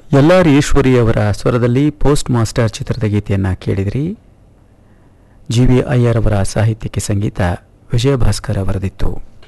ಎಲ್.ಆರ್. ಈಶ್ವರಿ ಅವರ ಸ್ವರದಲ್ಲಿ post master ಚಿತ್ರದ ಗೀತೆಯನ್ನು ಕೇಳಿದಿರಿ. ಜಿ ವಿ ಅಯ್ಯರ್ ಅವರ ಸಾಹಿತ್ಯಕ್ಕೆ ಸಂಗೀತ ವಿಜಯ ಭಾಸ್ಕರ್ ಅವರದಿತ್ತು.